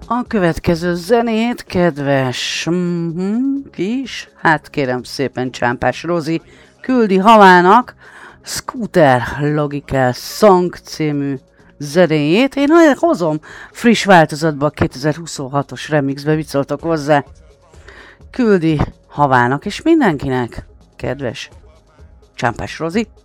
A következő zenét, kedves kis, hát kérem szépen Csámpás Rozi küldi Havának Scooter Logical Song című zenéjét. Én hozom friss változatba a 2026-os remixbe, mit szóltok hozzá? Küldi Havának és mindenkinek, kedves Csámpás Rozi.